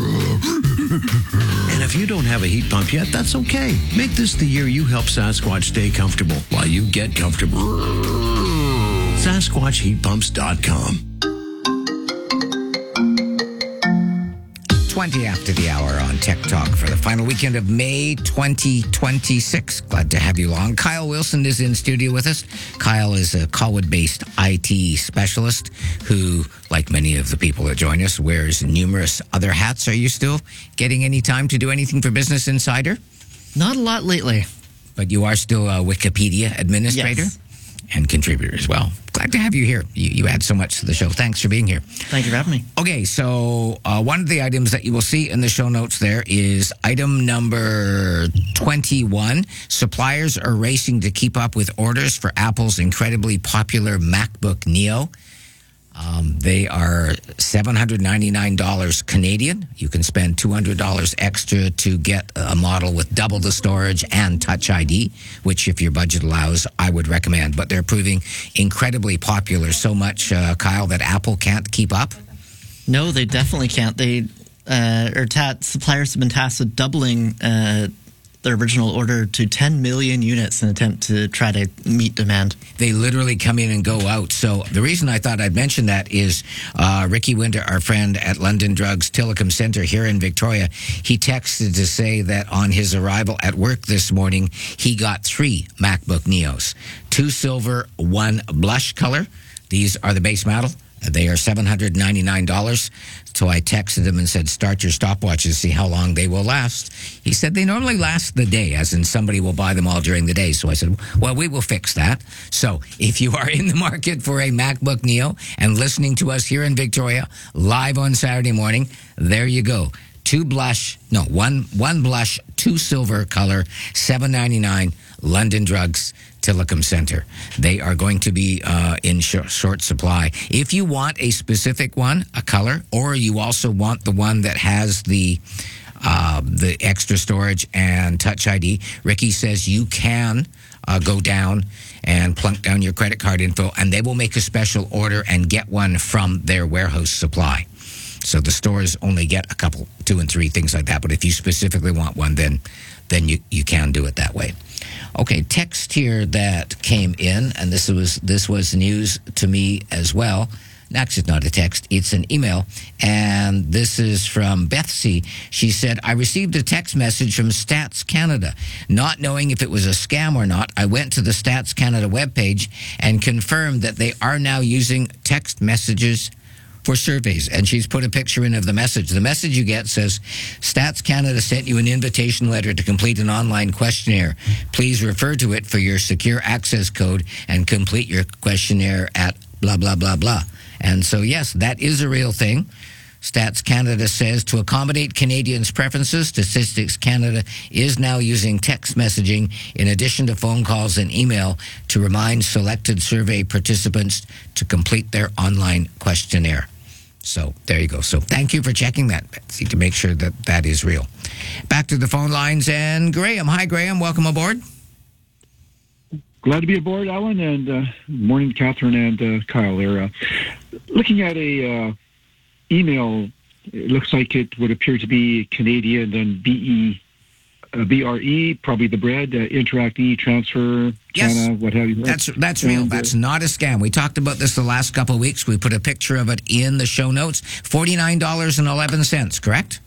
And if you don't have a heat pump yet, that's okay. Make this the year you help Sasquatch stay comfortable while you get comfortable. Sasquatch Heat Pumps dot com. twenty after the hour on Tech Talk for the final weekend of May twenty twenty-six. Glad to have you along. Kyle Wilson is in studio with us. Kyle is a Colwood-based I T specialist who, like many of the people that join us, wears numerous other hats. Are you still getting any time to do anything for Business Insider? Not a lot lately. But you are still a Wikipedia administrator? Yes. And contributor as well. Glad to have you here. You, you add so much to the show. Thanks for being here. Thank you for having me. Okay, so uh, one of the items that you will see in the show notes there is item number twenty-one. Suppliers are racing to keep up with orders for Apple's incredibly popular MacBook Neo. Um, they are seven hundred ninety-nine dollars Canadian. You can spend two hundred dollars extra to get a model with double the storage and Touch I D, which, if your budget allows, I would recommend. But they're proving incredibly popular, so much, uh, Kyle, that Apple can't keep up? No, they definitely can't. They uh, or ta- suppliers have been tasked with doubling uh, their original order to ten million units in an attempt to try to meet demand. They literally come in and go out. So the reason I thought I'd mention that is uh, Ricky Winter, our friend at London Drugs Tillicum Centre here in Victoria, he texted to say that on his arrival at work this morning, he got three MacBook Neos. Two silver, one blush color. These are the base model. They are seven hundred ninety-nine dollars. So I texted him and said, start your stopwatches, see how long they will last. He said they normally last the day, as in somebody will buy them all during the day. So I said, well, we will fix that. So if you are in the market for a MacBook Neo and listening to us here in Victoria, live on Saturday morning, there you go. Two blush, no, one one blush, two silver color, seven ninety-nine, London Drugs, Tillicum Centre. They are going to be uh, in sh- short supply. If you want a specific one, a color, or you also want the one that has the uh, the extra storage and Touch I D, Ricky says you can uh, go down and plunk down your credit card info, and they will make a special order and get one from their warehouse supply. So the stores only get a couple, two and three, things like that. But if you specifically want one, then then you, you can do it that way. Okay, text here that came in, and this was this was news to me as well. Actually, it's not a text, it's an email. And this is from Bethsy. She said, I received a text message from Stats Canada. Not knowing if it was a scam or not, I went to the Stats Canada webpage and confirmed that they are now using text messages for surveys, and she's put a picture in of the message. The message you get says, Stats Canada sent you an invitation letter to complete an online questionnaire. Please refer to it for your secure access code and complete your questionnaire at blah, blah, blah, blah. And so, yes, that is a real thing. Stats Canada says to accommodate Canadians' preferences, Statistics Canada is now using text messaging in addition to phone calls and email to remind selected survey participants to complete their online questionnaire. So there you go. So thank you for checking that, Betsy, to make sure that that is real. Back to the phone lines and Graham. Hi, Graham. Welcome aboard. Glad to be aboard, Alan, and uh, morning, Catherine and uh, Kyle. There, uh, looking at a uh, email, it looks like it would appear to be Canadian and B E, uh, B R E, probably the bread, uh, Interact E, Transfer, Yes, China, what have you. that's that's real. And, uh, That's not a scam. We talked about this the last couple of weeks. We put a picture of it in the show notes. forty-nine dollars and eleven cents, correct?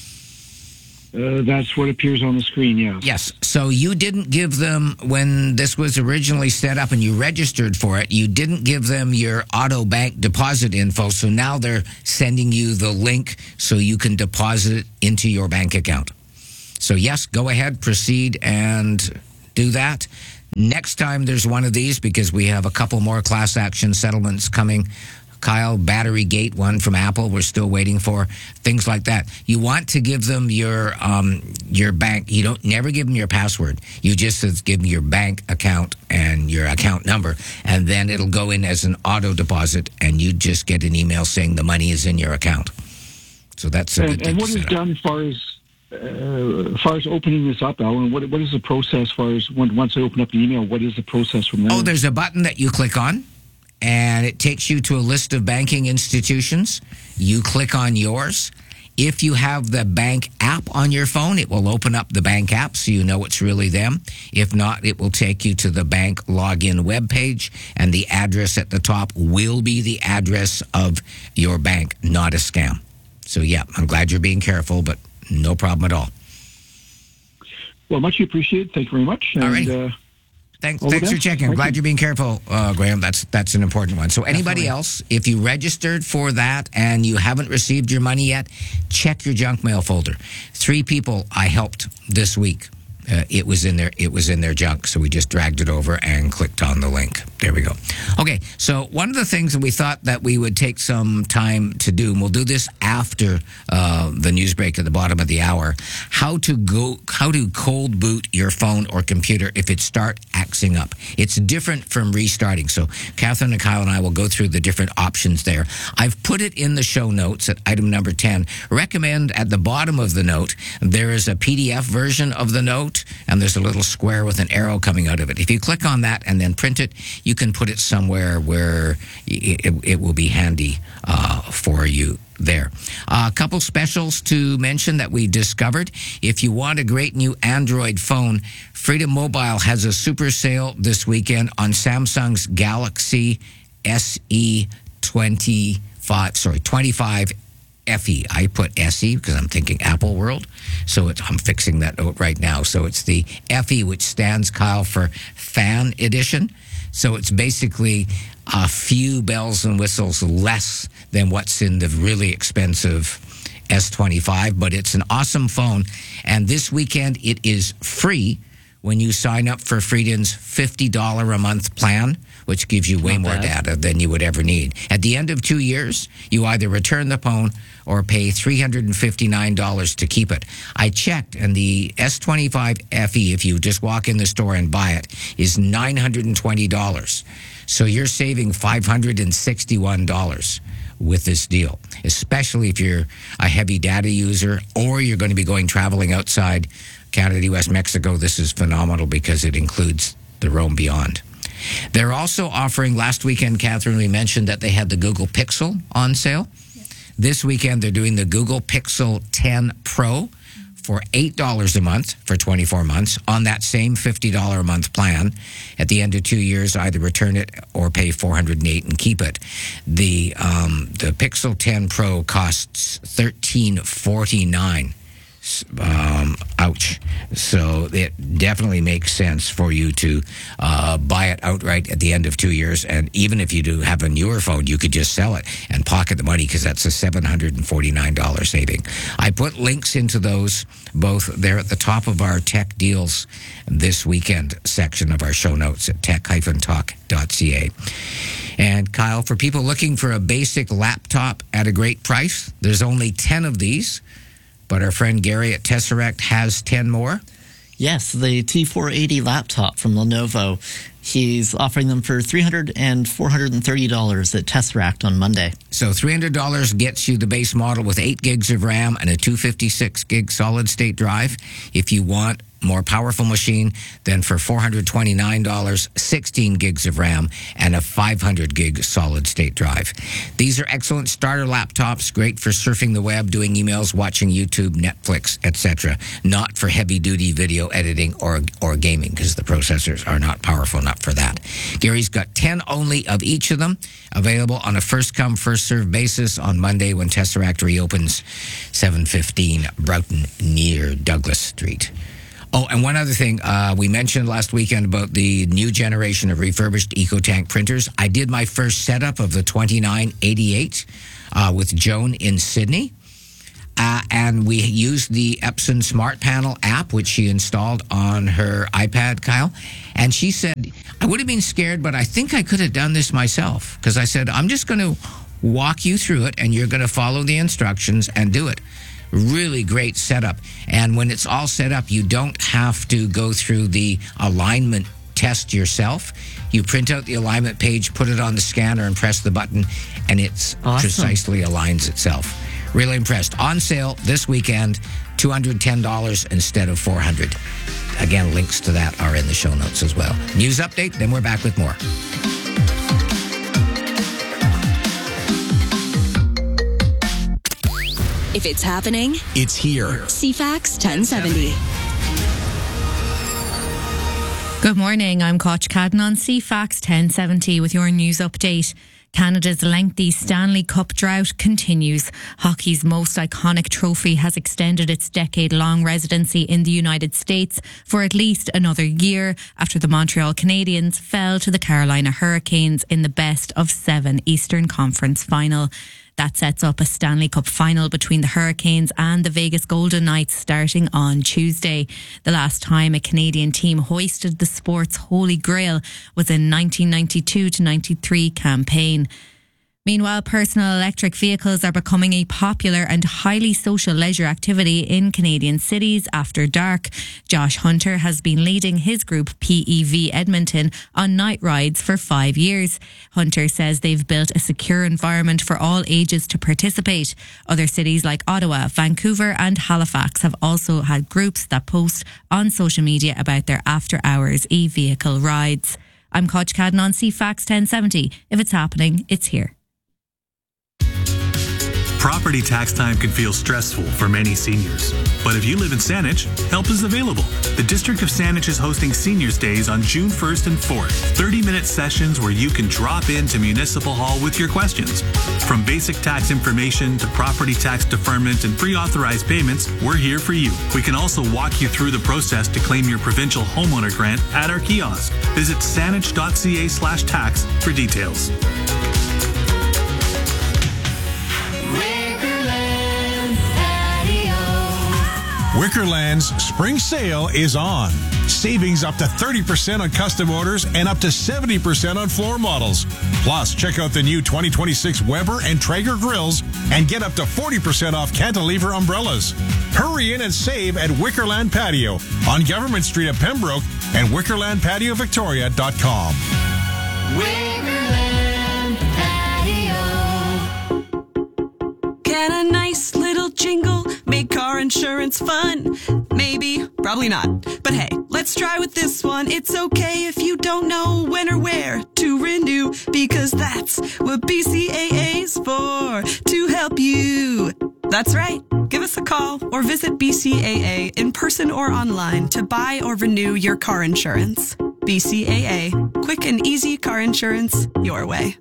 Uh, that's what appears on the screen, yeah. Yes. So you didn't give them, when this was originally set up and you registered for it, you didn't give them your auto bank deposit info. So now they're sending you the link so you can deposit it into your bank account. So yes, go ahead, proceed and do that. Next time there's one of these, because we have a couple more class action settlements coming, Kyle, Battery Gate, one from Apple, we're still waiting for, things like that. You want to give them your um, your bank. You don't never give them your password. You just give them your bank account and your account number, and then it'll go in as an auto deposit, and you just get an email saying the money is in your account. So that's a and, good thing and what to is set up. done as far as uh, as far as opening this up, Alan? What what is the process as far as when, once I open up the email? What is the process from there? Oh, there's a button that you click on, and it takes you to a list of banking institutions. You click on yours. If you have the bank app on your phone, it will open up the bank app so you know it's really them. If not, it will take you to the bank login webpage, and the address at the top will be the address of your bank, not a scam. So, yeah, I'm glad you're being careful, but no problem at all. Well, much appreciated. Thank you very much. And, All right. Uh, Thanks, All the thanks for best. checking. I'm Thank glad you. you're being careful, uh, Graham. That's that's an important one. So anybody Definitely. else, if you registered for that and you haven't received your money yet, check your junk mail folder. Three people I helped this week. Uh, it was in their it was in their junk, so we just dragged it over and clicked on the link. There we go. Okay, so one of the things that we thought that we would take some time to do, and we'll do this after uh, the news break at the bottom of the hour, how to go, how to cold boot your phone or computer if it start acting up. It's different from restarting. So Catherine and Kyle and I will go through the different options there. I've put it in the show notes at item number ten. Recommend at the bottom of the note, there is a P D F version of the note, and there's a little square with an arrow coming out of it. If you click on that and then print it, you can put it somewhere where it, it will be handy uh, for you there. Uh, a couple specials to mention that we discovered. If you want a great new Android phone, Freedom Mobile has a super sale this weekend on Samsung's Galaxy S E twenty-five, sorry, twenty-five F E. I put S E because I'm thinking Apple World. So it's, I'm fixing that note right now. So it's the F E, which stands, Kyle, for Fan Edition. So it's basically a few bells and whistles less than what's in the really expensive S twenty-five, but it's an awesome phone. And this weekend it is free when you sign up for Freedom's fifty dollars a month plan, which gives you way Not more bad. data than you would ever need. At the end of two years, you either return the phone or pay three hundred fifty-nine dollars to keep it. I checked, and the S twenty-five F E, if you just walk in the store and buy it, is nine hundred twenty dollars. So you're saving five hundred sixty-one dollars with this deal, especially if you're a heavy data user or you're going to be going traveling outside Canada, U S, Mexico. This is phenomenal because it includes the Roam Beyond. They're also offering, last weekend, Catherine, we mentioned that they had the Google Pixel on sale. This weekend, they're doing the Google Pixel ten Pro for eight dollars a month for twenty-four months on that same fifty dollars a month plan. At the end of two years, either return it or pay four hundred eight dollars and keep it. The um, the Pixel ten Pro costs thirteen forty-nine. Um, ouch. So it definitely makes sense for you to uh, buy it outright at the end of two years. And even if you do have a newer phone, you could just sell it and pocket the money because that's a seven hundred forty-nine dollars saving. I put links into those both there at the top of our tech deals this weekend section of our show notes at tech dash talk dot c a. And Kyle, for people looking for a basic laptop at a great price, there's only ten of these, but our friend Gary at Tesseract has ten more. Yes, the T four eighty laptop from Lenovo. He's offering them for three hundred dollars and four hundred thirty dollars at Tesseract on Monday. So three hundred dollars gets you the base model with eight gigs of RAM and a two fifty-six gig solid-state drive. If you want more powerful machine, then for four hundred twenty-nine dollars, sixteen gigs of RAM and a five hundred gig solid-state drive. These are excellent starter laptops, great for surfing the web, doing emails, watching YouTube, Netflix, et cetera. Not for heavy-duty video editing or or gaming, because the processors are not powerful enough for that. Gary's got ten only of each of them, available on a first-come, first-served basis on Monday when Tesseract reopens, seven fifteen Broughton near Douglas Street. Oh, and one other thing. Uh, we mentioned last weekend about the new generation of refurbished EcoTank printers. I did my first setup of the twenty-nine eighty-eight uh, with Joan in Sydney. Uh, and we used the Epson Smart Panel app, which she installed on her iPad, Kyle. And she said, I would have been scared, but I think I could have done this myself. Because I said, I'm just going to walk you through it, and you're going to follow the instructions and do it. Really great setup. And when it's all set up, you don't have to go through the alignment test yourself. You print out the alignment page, put it on the scanner, and press the button, and it Awesome. precisely aligns itself. Really impressed. On sale this weekend, two hundred ten dollars instead of four hundred dollars. Again, links to that are in the show notes as well. News update, then we're back with more. If it's happening, it's here. C FAX ten seventy. Good morning, I'm Koch Cadden on C FAX ten seventy with your news update. Canada's lengthy Stanley Cup drought continues. Hockey's most iconic trophy has extended its decade-long residency in the United States for at least another year after the Montreal Canadiens fell to the Carolina Hurricanes in the best of seven Eastern Conference final. That sets up a Stanley Cup final between the Hurricanes and the Vegas Golden Knights starting on Tuesday. The last time a Canadian team hoisted the sport's holy grail was in nineteen ninety-two to ninety-three campaign. Meanwhile, personal electric vehicles are becoming a popular and highly social leisure activity in Canadian cities after dark. Josh Hunter has been leading his group P E V Edmonton on night rides for five years. Hunter says they've built a secure environment for all ages to participate. Other cities like Ottawa, Vancouver and Halifax have also had groups that post on social media about their after-hours e-vehicle rides. I'm Koch Cadden on C FAX ten seventy. If it's happening, it's here. Property tax time can feel stressful for many seniors. But if you live in Saanich, help is available. The District of Saanich is hosting Seniors Days on June first and fourth. thirty-minute sessions where you can drop into Municipal Hall with your questions. From basic tax information to property tax deferment and pre-authorized payments, we're here for you. We can also walk you through the process to claim your provincial homeowner grant at our kiosk. Visit saanich.ca slash tax for details. Wickerland's spring sale is on. Savings up to thirty percent on custom orders and up to seventy percent on floor models. Plus, check out the new twenty twenty-six Weber and Traeger grills and get up to forty percent off cantilever umbrellas. Hurry in and save at Wickerland Patio on Government Street at Pembroke and wickerland patio victoria dot com. Wickerland Patio. Can a nice little jingle make car insurance fun? Maybe, probably not. But hey, let's try with this one. It's okay if you don't know when or where to renew, because that's what B C A A's for, to help you. That's right. Give us a call or visit B C A A in person or online to buy or renew your car insurance. B C A A. Quick and easy car insurance your way.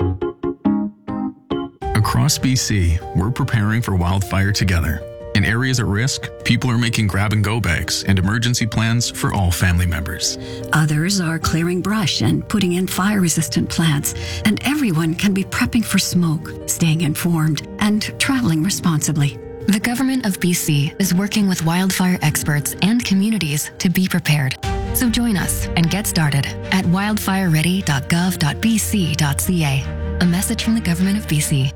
Across B C, we're preparing for wildfire together. In areas at risk, people are making grab-and-go bags and emergency plans for all family members. Others are clearing brush and putting in fire-resistant plants. And everyone can be prepping for smoke, staying informed, and traveling responsibly. The Government of B C is working with wildfire experts and communities to be prepared. So join us and get started at wildfire ready dot gov dot b c dot c a. A message from the Government of B C.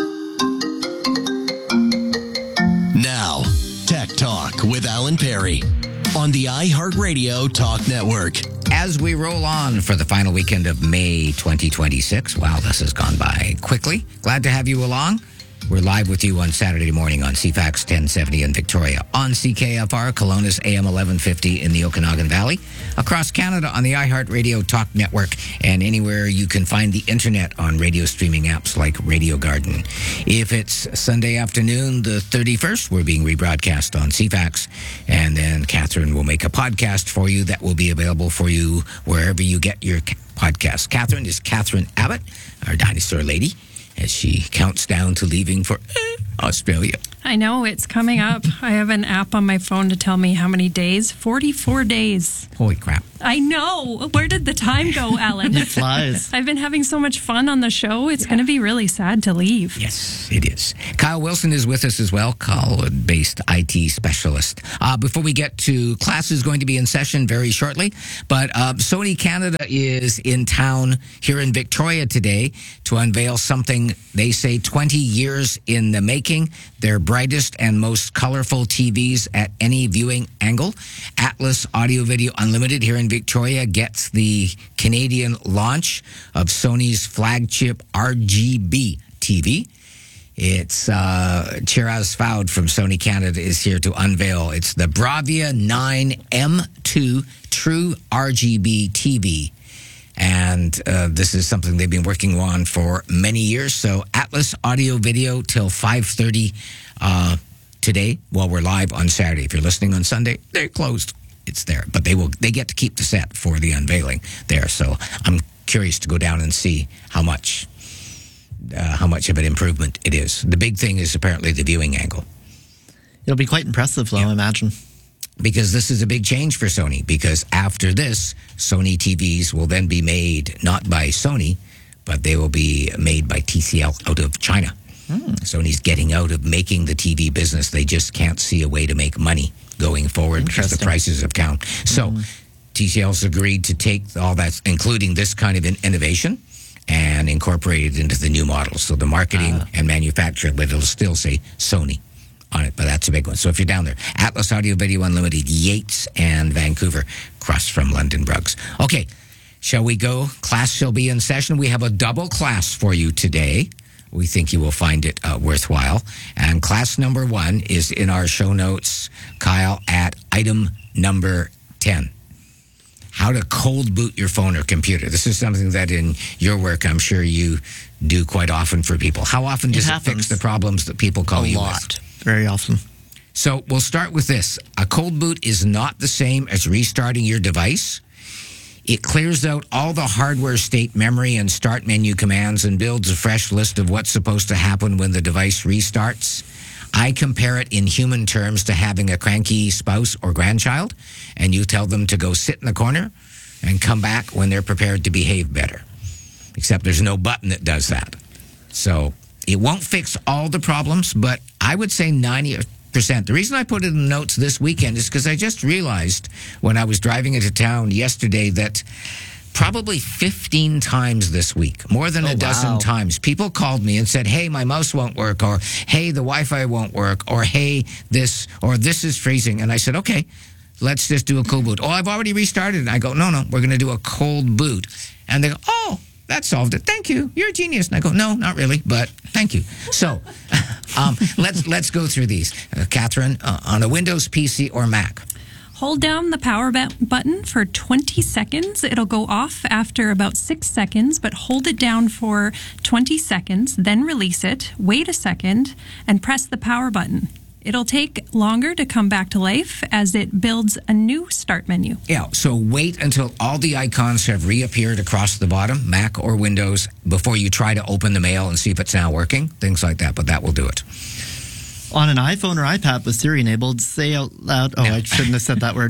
Now, Tech Talk with Alan Perry on the iHeartRadio Talk Network. As we roll on for the final weekend of May twenty twenty-six, wow, this has gone by quickly. Glad to have you along. We're live with you on Saturday morning on C FAX ten seventy in Victoria, on C K F R, Kelowna's A M eleven fifty in the Okanagan Valley, across Canada on the iHeartRadio Talk Network, and anywhere you can find the internet on radio streaming apps like Radio Garden. If it's Sunday afternoon, the thirty-first, we're being rebroadcast on C FAX, and then Catherine will make a podcast for you that will be available for you wherever you get your podcast. Catherine is Catherine Abbott, our dinosaur lady, as she counts down to leaving for Australia. I know, it's coming up. I have an app on my phone to tell me how many days. forty-four days. Holy crap. I know. Where did the time go, Alan? It flies. I've been having so much fun on the show. It's yeah. going to be really sad to leave. Yes, it is. Kyle Wilson is with us as well, Colwood-based I T specialist. Uh, before we get to class is going to be in session very shortly, but uh, Sony Canada is in town here in Victoria today to unveil something they say twenty years in the making. Their brightest and most colorful T Vs at any viewing angle. Atlas Audio Video Unlimited here in Victoria gets the Canadian launch of Sony's flagship R G B T V. It's uh, Chiraz Fowd from Sony Canada is here to unveil. It's the Bravia nine M two True R G B T V. And uh, this is something they've been working on for many years. So Atlas Audio Video till five thirty uh, today while we're live on Saturday. If you're listening on Sunday, they're closed. It's there. But they will. They get to keep the set for the unveiling there. So I'm curious to go down and see how much, uh, how much of an improvement it is. The big thing is apparently the viewing angle. It'll be quite impressive, though, yeah. I imagine. Because this is a big change for Sony, because after this, Sony T Vs will then be made not by Sony, but they will be made by T C L out of China. Mm. Sony's getting out of making the T V business. They just can't see a way to make money going forward because the prices have gone. So mm. T C L's agreed to take all that, including this kind of innovation, and incorporate it into the new models. So the marketing uh. and manufacturing, but it'll still say Sony on it, but that's a big one. So if you're down there, Atlas Audio Video Unlimited, Yates and Vancouver, across from London Brugs. Okay, shall we go? Class shall be in session. We have a double class for you today. We think you will find it uh, worthwhile. And class number one is in our show notes, Kyle, at item number ten. How to cold boot your phone or computer. This is something that in your work, I'm sure you do quite often for people. How often does it, it fix the problems that people call a you lot. with? Very often. So we'll start with this. A cold boot is not the same as restarting your device. It clears out all the hardware state memory and start menu commands and builds a fresh list of what's supposed to happen when the device restarts. I compare it in human terms to having a cranky spouse or grandchild, and you tell them to go sit in the corner and come back when they're prepared to behave better. Except there's no button that does that. So it won't fix all the problems, but I would say ninety percent. The reason I put it in the notes this weekend is because I just realized when I was driving into town yesterday that probably fifteen times this week, more than oh, a dozen wow. times, people called me and said, hey, my mouse won't work, or hey, the Wi-Fi won't work, or hey, this, or this is freezing. And I said, okay, let's just do a cold boot. Oh, I've already restarted. And I go, no, no, we're going to do a cold boot. And they go, oh, that solved it. Thank you. You're a genius. And I go, no, not really, but thank you. So um, let's let's go through these. Uh, Catherine, uh, on a Windows P C or Mac. Hold down the power button for twenty seconds. It'll go off after about six seconds, but hold it down for twenty seconds, then release it, wait a second, and press the power button. It'll take longer to come back to life as it builds a new start menu. Yeah, so wait until all the icons have reappeared across the bottom, Mac or Windows, before you try to open the mail and see if it's now working, things like that, but that will do it. On an iPhone or iPad with Siri enabled, say out loud, oh, I shouldn't have said that word.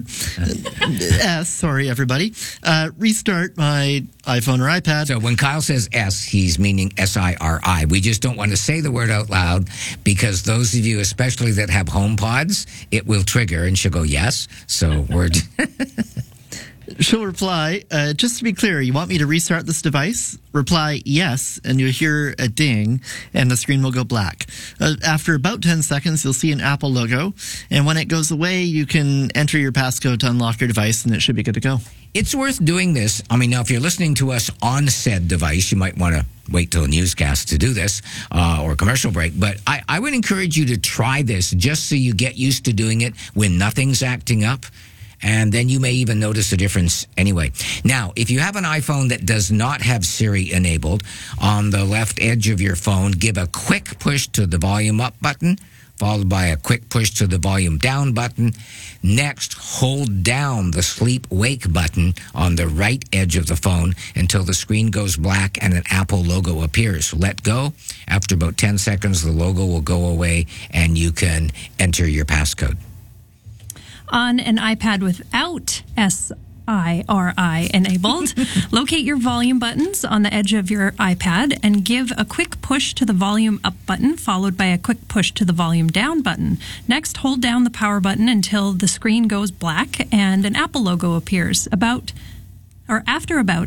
S, sorry, everybody. Uh, restart my iPhone or iPad. So when Kyle says S, he's meaning S I R I. We just don't want to say the word out loud because those of you, especially that have HomePods, it will trigger and she'll go, yes. So we're... She'll reply, uh, just to be clear, you want me to restart this device? Reply yes, and you'll hear a ding, and the screen will go black. Uh, after about ten seconds, you'll see an Apple logo, and when it goes away, you can enter your passcode to unlock your device, and it should be good to go. It's worth doing this. I mean, now, if you're listening to us on said device, you might want to wait till a newscast to do this, uh, or a commercial break. But I, I would encourage you to try this just so you get used to doing it when nothing's acting up. And then you may even notice a difference anyway. Now, if you have an iPhone that does not have Siri enabled, on the left edge of your phone, give a quick push to the volume up button, followed by a quick push to the volume down button. Next, hold down the sleep wake button on the right edge of the phone until the screen goes black and an Apple logo appears. Let go. After about ten seconds, the logo will go away and you can enter your passcode. On an iPad without S I R I enabled, locate your volume buttons on the edge of your iPad and give a quick push to the volume up button, followed by a quick push to the volume down button. Next, hold down the power button until the screen goes black and an Apple logo appears. About or after about